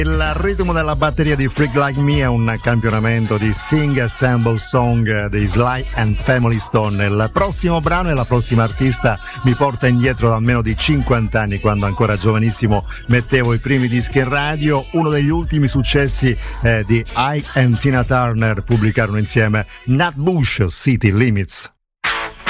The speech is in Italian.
Il ritmo della batteria di Freak Like Me è un campionamento di Sing Assemble Song dei Sly and Family Stone. Il prossimo brano e la prossima artista mi porta indietro da almeno di 50 anni, quando ancora giovanissimo mettevo i primi dischi in radio. Uno degli ultimi successi di Ike and Tina Turner pubblicarono insieme Nat Bush, City Limits.